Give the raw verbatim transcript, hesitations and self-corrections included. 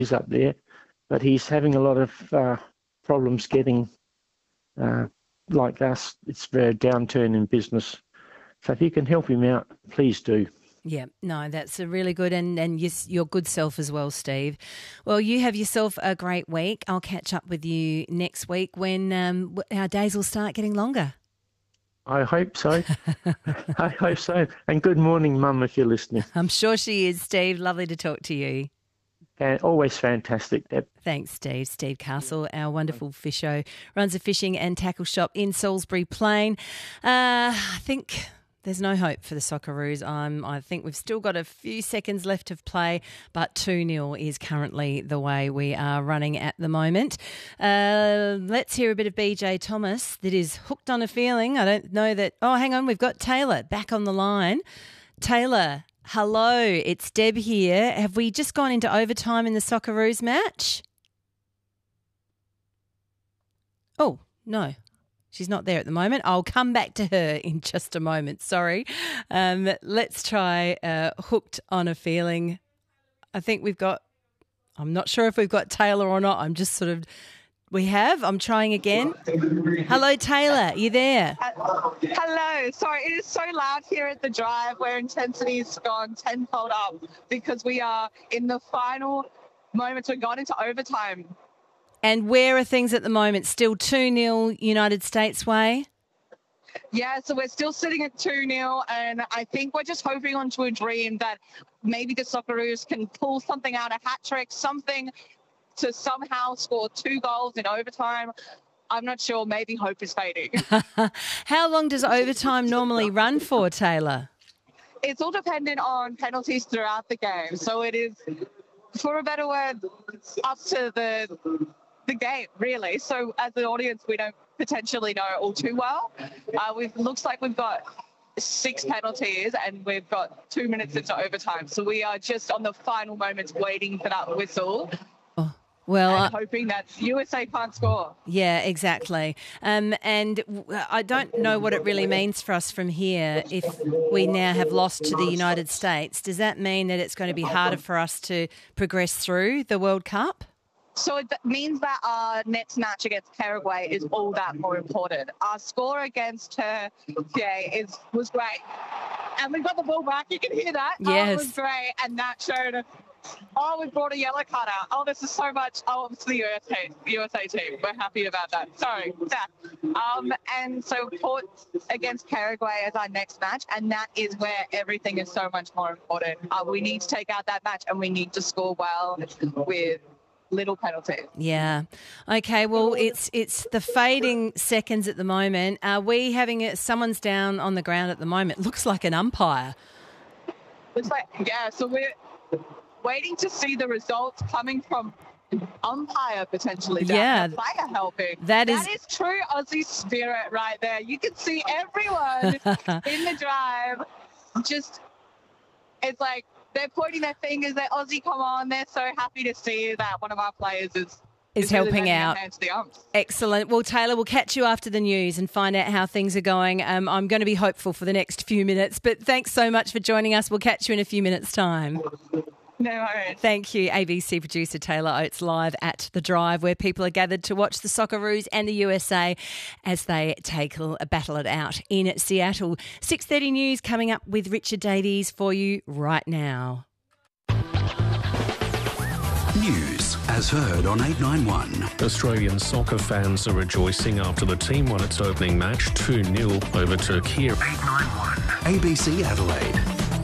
he's up there, but he's having a lot of uh, problems getting, uh, like us, it's a downturn in business. So if you can help him out, please do. Yeah, no, that's a really good and, and yes, your good self as well, Steve. Well, you have yourself a great week. I'll catch up with you next week when um, our days will start getting longer. I hope so. I hope so. And good morning, Mum, if you're listening. I'm sure she is, Steve. Lovely to talk to you. And always fantastic, Deb. Thanks, Steve. Steve Castle, our wonderful fisho, runs a fishing and tackle shop in Salisbury Plain. Uh, I think there's no hope for the Socceroos. Um, I think we've still got a few seconds left of play, but two nil is currently the way we are running at the moment. Uh, let's hear a bit of B J Thomas that is hooked on a feeling. I don't know that... Oh, hang on. We've got Taylor back on the line. Taylor, hello. It's Deb here. Have we just gone into overtime in the Socceroos match? Oh, no. She's not there at the moment. I'll come back to her in just a moment. Sorry. Um, let's try uh, hooked on a feeling. I think we've got, I'm not sure if we've got Taylor or not. I'm just sort of, we have. I'm trying again. Hello, Taylor. You there? Uh, hello. Sorry, it is so loud here at the drive where intensity's gone tenfold up because we are in the final moments. We've gone into overtime. And where are things at the moment? Still two nil United States way? Yeah, so we're still sitting at two nil, and I think we're just hoping onto a dream that maybe the Socceroos can pull something out, a hat-trick, something to somehow score two goals in overtime. I'm not sure. Maybe hope is fading. How long does overtime normally run for, Taylor? It's all dependent on penalties throughout the game. So it is, for a better word, up to the... the game, really. So as an audience, we don't potentially know all too well. Uh, it looks like we've got six penalties and we've got two minutes into overtime. So we are just on the final moments waiting for that whistle. Oh, well, and uh, hoping that U S A can't score. Yeah, exactly. Um, and I don't know what it really means for us from here if we now have lost to the United States. Does that mean that it's going to be harder for us to progress through the World Cup? So it means that our next match against Paraguay is all that more important. Our score against Turkey is was great. And we got the ball back. You can hear that. Yes. Oh, it was great. And that showed, oh, we brought a yellow card out. Oh, this is so much. Oh, it's the U S A, U S A team. We're happy about that. Sorry, Zach. Um, and so Port against Paraguay is our next match. And that is where everything is so much more important. Uh, we need to take out that match and we need to score well with little penalties. Yeah. Okay, well, it's it's the fading seconds at the moment. Are we having it, someone's down on the ground at the moment? Looks like an umpire. Looks like, yeah, so we're waiting to see the results coming from umpire potentially down. Yeah. The player helping. That is... That is true Aussie spirit right there. You can see everyone in the drive just, it's like, they're pointing their fingers. They're Aussie, come on. They're so happy to see that one of our players is is, is helping really out. The umps. Excellent. Well, Taylor, we'll catch you after the news and find out how things are going. Um, I'm going to be hopeful for the next few minutes, but thanks so much for joining us. We'll catch you in a few minutes' time. No worries. Thank you, A B C producer Taylor Oates, live at The Drive, where people are gathered to watch the Socceroos and the U S A as they take a battle it out in Seattle. six thirty news coming up with Richard Davies for you right now. News as heard on eight nine one. Australian soccer fans are rejoicing after the team won its opening match two nil over Turkey. eight nine one. A B C Adelaide.